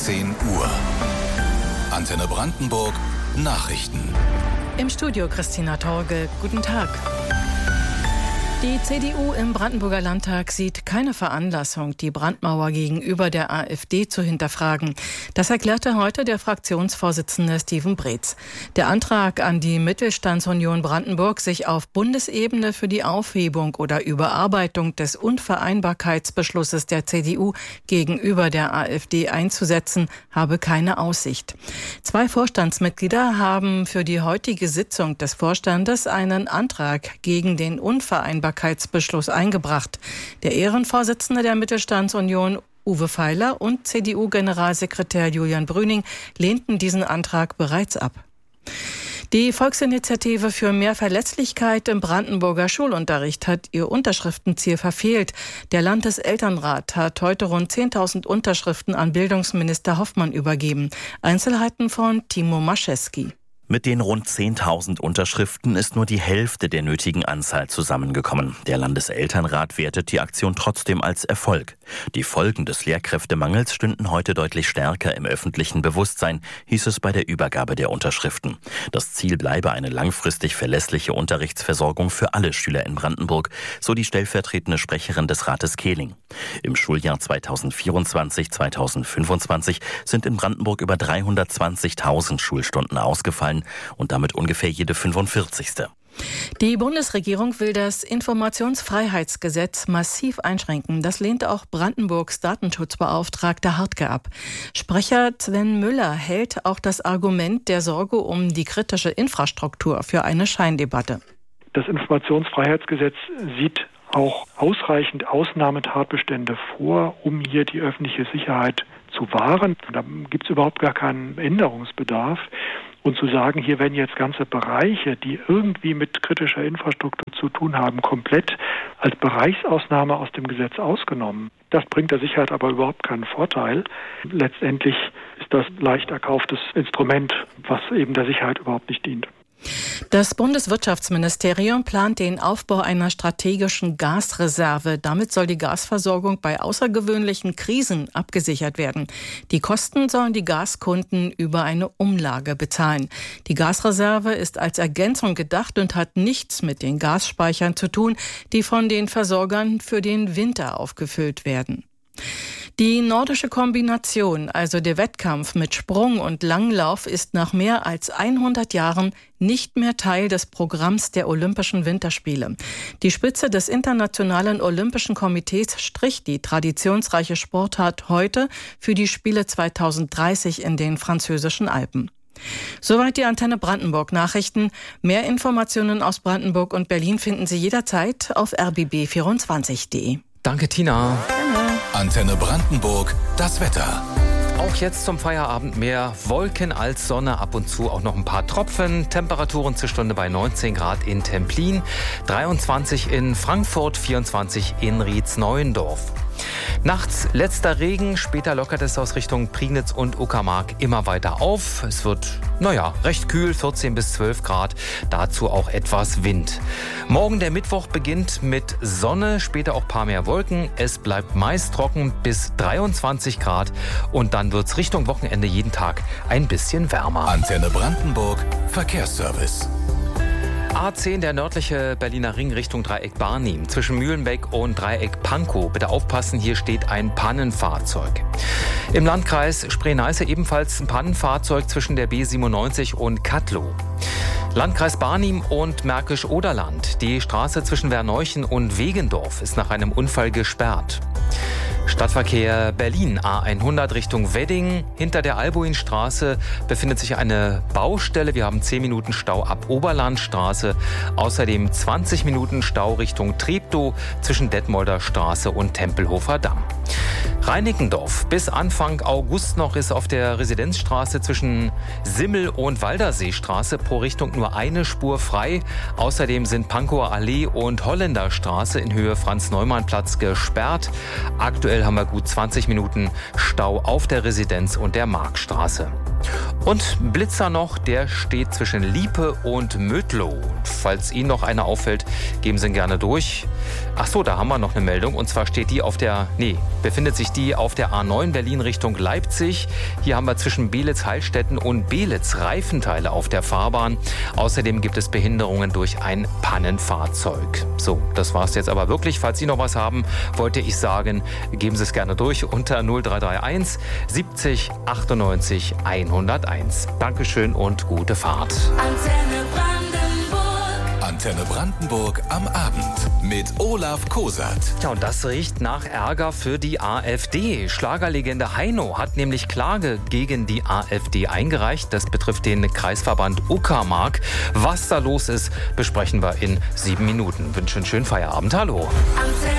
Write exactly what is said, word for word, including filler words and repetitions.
zehn Uhr. Antenne Brandenburg Nachrichten. Im Studio Christina Torge. Guten Tag. Die C D U im Brandenburger Landtag sieht keine Veranlassung, die Brandmauer gegenüber der AfD zu hinterfragen. Das erklärte heute der Fraktionsvorsitzende Steven Breetz. Der Antrag an die Mittelstandsunion Brandenburg, sich auf Bundesebene für die Aufhebung oder Überarbeitung des Unvereinbarkeitsbeschlusses der C D U gegenüber der AfD einzusetzen, habe keine Aussicht. Zwei Vorstandsmitglieder haben für die heutige Sitzung des Vorstandes einen Antrag gegen den Unvereinbarkeitsbeschluss eingebracht. Der Ehrenvorsitzende der Mittelstandsunion, Uwe Feiler, und C D U-Generalsekretär Julian Brüning lehnten diesen Antrag bereits ab. Die Volksinitiative für mehr Verlässlichkeit im Brandenburger Schulunterricht hat ihr Unterschriftenziel verfehlt. Der Landeselternrat hat heute rund zehntausend Unterschriften an Bildungsminister Hoffmann übergeben. Einzelheiten von Timo Maschewski. Mit den rund zehntausend Unterschriften ist nur die Hälfte der nötigen Anzahl zusammengekommen. Der Landeselternrat wertet die Aktion trotzdem als Erfolg. Die Folgen des Lehrkräftemangels stünden heute deutlich stärker im öffentlichen Bewusstsein, hieß es bei der Übergabe der Unterschriften. Das Ziel bleibe eine langfristig verlässliche Unterrichtsversorgung für alle Schüler in Brandenburg, so die stellvertretende Sprecherin des Rates Kehling. Im Schuljahr zweitausendvierundzwanzig zweitausendfünfundzwanzig sind in Brandenburg über dreihundertzwanzigtausend Schulstunden ausgefallen und damit ungefähr jede fünfundvierzigste. Die Bundesregierung will das Informationsfreiheitsgesetz massiv einschränken. Das lehnte auch Brandenburgs Datenschutzbeauftragter Hartke ab. Sprecher Sven Müller hält auch das Argument der Sorge um die kritische Infrastruktur für eine Scheindebatte. Das Informationsfreiheitsgesetz sieht auch ausreichend Ausnahmetatbestände vor, um hier die öffentliche Sicherheit zu wahren. Da gibt es überhaupt gar keinen Änderungsbedarf. Und zu sagen, hier werden jetzt ganze Bereiche, die irgendwie mit kritischer Infrastruktur zu tun haben, komplett als Bereichsausnahme aus dem Gesetz ausgenommen, das bringt der Sicherheit aber überhaupt keinen Vorteil. Letztendlich ist das leicht erkauftes Instrument, was eben der Sicherheit überhaupt nicht dient. Das Bundeswirtschaftsministerium plant den Aufbau einer strategischen Gasreserve. Damit soll die Gasversorgung bei außergewöhnlichen Krisen abgesichert werden. Die Kosten sollen die Gaskunden über eine Umlage bezahlen. Die Gasreserve ist als Ergänzung gedacht und hat nichts mit den Gasspeichern zu tun, die von den Versorgern für den Winter aufgefüllt werden. Die nordische Kombination, also der Wettkampf mit Sprung und Langlauf, ist nach mehr als hundert Jahren nicht mehr Teil des Programms der Olympischen Winterspiele. Die Spitze des Internationalen Olympischen Komitees strich die traditionsreiche Sportart heute für die Spiele zweitausenddreißig in den französischen Alpen. Soweit die Antenne Brandenburg Nachrichten. Mehr Informationen aus Brandenburg und Berlin finden Sie jederzeit auf r b b vierundzwanzig punkt de. Danke, Tina. Antenne Brandenburg, das Wetter. Auch jetzt zum Feierabend mehr Wolken als Sonne, ab und zu auch noch ein paar Tropfen. Temperaturen zur Stunde bei neunzehn Grad in Templin, dreiundzwanzig in Frankfurt, vierundzwanzig in Rietz-Neuendorf. Nachts letzter Regen, später lockert es aus Richtung Prignitz und Uckermark immer weiter auf. Es wird, naja, recht kühl, vierzehn bis zwölf Grad, dazu auch etwas Wind. Morgen der Mittwoch beginnt mit Sonne, später auch ein paar mehr Wolken. Es bleibt meist trocken bis dreiundzwanzig Grad und dann wird es Richtung Wochenende jeden Tag ein bisschen wärmer. Antenne Brandenburg, Verkehrsservice. A zehn, der nördliche Berliner Ring Richtung Dreieck Barnim. Zwischen Mühlenbeck und Dreieck Pankow. Bitte aufpassen, hier steht ein Pannenfahrzeug. Im Landkreis Spree-Neiße ebenfalls ein Pannenfahrzeug zwischen der B siebenundneunzig und Kattlow. Landkreis Barnim und Märkisch-Oderland. Die Straße zwischen Werneuchen und Wegendorf ist nach einem Unfall gesperrt. Stadtverkehr Berlin, A hundert Richtung Wedding. Hinter der Albuinstraße befindet sich eine Baustelle. Wir haben zehn Minuten Stau ab Oberlandstraße. Außerdem zwanzig Minuten Stau Richtung Treptow zwischen Detmolder Straße und Tempelhofer Damm. Reinickendorf. Bis Anfang August noch ist auf der Residenzstraße zwischen Simmel- und Walderseestraße pro Richtung nur eine Spur frei. Außerdem sind Pankower Allee und Holländerstraße in Höhe Franz-Neumann-Platz gesperrt. Aktuell haben wir gut zwanzig Minuten Stau auf der Residenz und der Markstraße. Und Blitzer noch, der steht zwischen Liepe und Mödlow. Falls Ihnen noch einer auffällt, geben Sie ihn gerne durch. Ach so, da haben wir noch eine Meldung. Und zwar steht die auf der, nee, befindet sich die auf der A neun Berlin Richtung Leipzig. Hier haben wir zwischen Beelitz-Heilstätten und Beelitz Reifenteile auf der Fahrbahn. Außerdem gibt es Behinderungen durch ein Pannenfahrzeug. So, das war's jetzt aber wirklich. Falls Sie noch was haben, wollte ich sagen, geben Sie es gerne durch unter null drei drei eins siebzig achtundneunzig hunderteins. Dankeschön und gute Fahrt. Antenne Brandenburg. Antenne Brandenburg am Abend mit Olaf Kosat. Ja, und das riecht nach Ärger für die AfD. Schlagerlegende Heino hat nämlich Klage gegen die AfD eingereicht. Das betrifft den Kreisverband Uckermark. Was da los ist, besprechen wir in sieben Minuten. Wünsche einen schönen Feierabend. Hallo. Antenne